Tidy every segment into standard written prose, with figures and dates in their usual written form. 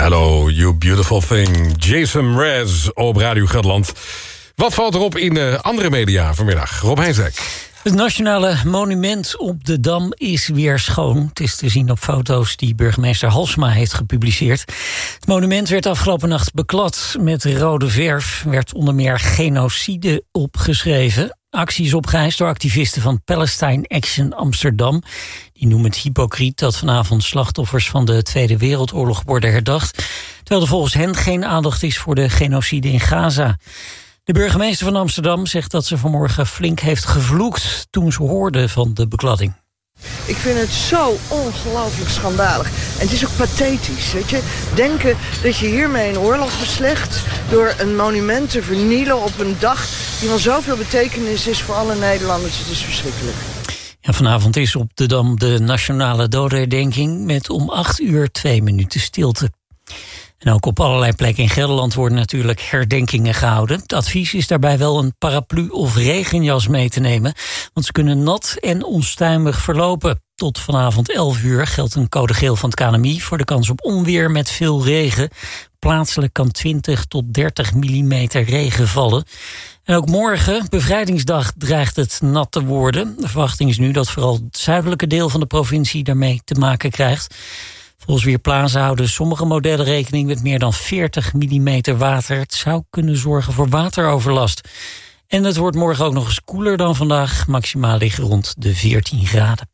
Hello, you beautiful thing. Jason Mraz op Radio Gelderland. Wat valt erop in andere media vanmiddag? Rob Heijsdijk. Het nationale monument op de Dam is weer schoon. Het is te zien op foto's die burgemeester Halsema heeft gepubliceerd. Het monument werd afgelopen nacht beklad met rode verf. Werd onder meer genocide opgeschreven. Actie is opgeëist door activisten van Palestine Action Amsterdam. Die noemen het hypocriet dat vanavond slachtoffers van de Tweede Wereldoorlog worden herdacht, terwijl er volgens hen geen aandacht is voor de genocide in Gaza. De burgemeester van Amsterdam zegt dat ze vanmorgen flink heeft gevloekt toen ze hoorde van de bekladding. Ik vind het zo ongelooflijk schandalig. En het is ook pathetisch, weet je. Denken dat je hiermee een oorlog beslecht door een monument te vernielen op een dag die van zoveel betekenis is voor alle Nederlanders. Het is verschrikkelijk. Ja, vanavond is op de Dam de nationale dodenherdenking met om 8:00 2 minuten stilte. En ook op allerlei plekken in Gelderland worden natuurlijk herdenkingen gehouden. Het advies is daarbij wel een paraplu of regenjas mee te nemen, want ze kunnen nat en onstuimig verlopen. Tot vanavond 11:00 geldt een code geel van het KNMI voor de kans op onweer met veel regen. Plaatselijk kan 20 tot 30 millimeter regen vallen. En ook morgen, bevrijdingsdag, dreigt het nat te worden. De verwachting is nu dat vooral het zuidelijke deel van de provincie daarmee te maken krijgt. Volgens Weerplaza houden sommige modellen rekening met meer dan 40 millimeter water. Het zou kunnen zorgen voor wateroverlast. En het wordt morgen ook nog eens koeler dan vandaag. Maximaal liggen rond de 14 graden.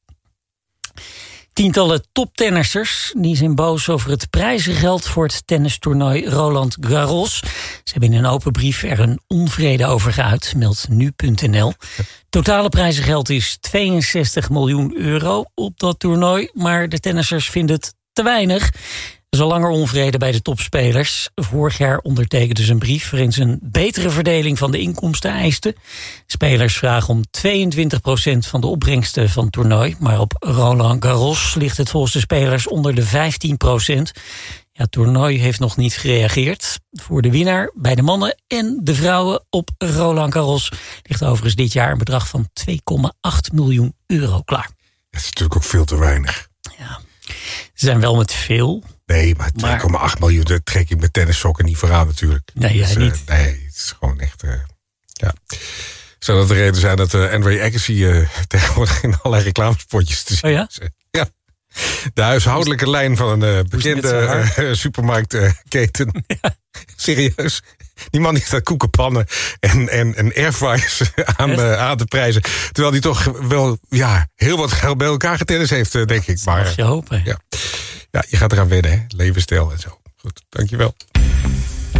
Tientallen toptennissers die zijn boos over het prijzengeld voor het tennistoernooi Roland Garros. Ze hebben in een open brief er een onvrede over geuit, meldt nu.nl. Totale prijzengeld is 62 miljoen euro op dat toernooi, maar de tennissers vinden het te weinig. Er is al langer onvrede bij de topspelers. Vorig jaar ondertekenden ze een brief waarin ze een betere verdeling van de inkomsten eisten. Spelers vragen om 22% van de opbrengsten van het toernooi. Maar op Roland Garros ligt het volgens de spelers onder de 15%. Ja, het toernooi heeft nog niet gereageerd. Voor de winnaar bij de mannen en de vrouwen op Roland Garros ligt overigens dit jaar een bedrag van 2,8 miljoen euro klaar. Dat is natuurlijk ook veel te weinig. Ja. Ze zijn wel met veel. Nee, maar 2,8 miljoen, dat trek je met tennissokken niet vooraan natuurlijk. Nee, jij niet. Nee, het is gewoon echt... ja. Zou dat de reden zijn dat Andre Agassi tegenwoordig in allerlei reclamespotjes te zien is? Oh ja? Ja. De huishoudelijke lijn van een bekende supermarktketen. Ja. Serieus. Die man die staat koekenpannen en airfryers aan te prijzen. Terwijl hij toch wel heel wat geld bij elkaar getennist heeft, denk ik. Maar mag je hopen. Ja, je gaat eraan wennen, hè? Levensstijl en zo. Goed, dankjewel.